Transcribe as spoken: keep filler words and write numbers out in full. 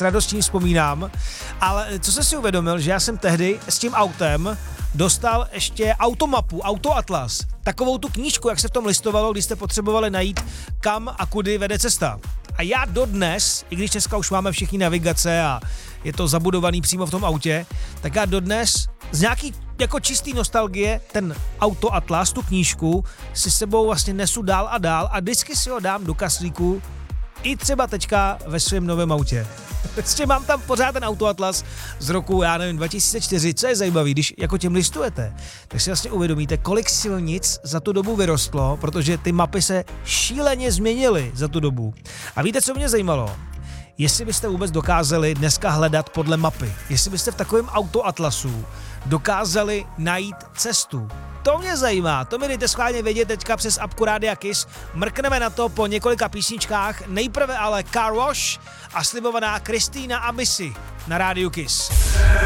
radostí vzpomínám. Ale co jsem si uvědomil, že já jsem tehdy s tím autem dostal ještě automapu, Autoatlas. Takovou tu knížku, jak se v tom listovalo, když jste potřebovali najít, kam a kudy vede cesta. A já dodnes, i když dneska už máme všichni navigace a je to zabudovaný přímo v tom autě, tak já dodnes z nějaký jako čistý nostalgie ten Autoatlas, tu knížku, si s sebou vlastně nesu dál a dál a vždycky si ho dám do kaslíku, i třeba teďka ve svém novém autě. Ještě mám tam pořád ten Autoatlas z roku, já nevím, dva tisíce čtyři, co je zajímavý, když jako tím listujete, tak si vlastně uvědomíte, kolik silnic za tu dobu vyrostlo, protože ty mapy se šíleně změnily za tu dobu. A víte, co mě zajímalo? Jestli byste vůbec dokázali dneska hledat podle mapy, jestli byste v takovém Autoatlasu dokázali najít cestu. To mě zajímá, to mi dejte schválně vědět teďka přes apku Rádia Kiss. Mrkneme na to po několika písničkách, nejprve ale Car Wash a slibovaná Kristýna a Missy na Rádiu Kiss.